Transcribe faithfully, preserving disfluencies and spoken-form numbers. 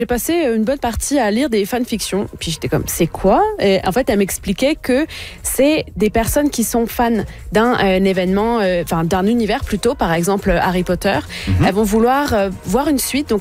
J'ai passé une bonne partie à lire des fanfictions, puis j'étais comme, c'est quoi? Et en fait, elle m'expliquait que c'est des personnes qui sont fans d'un euh, événement, enfin euh, d'un univers plutôt, par exemple Harry Potter. Mm-hmm. Elles vont vouloir euh, voir une suite, donc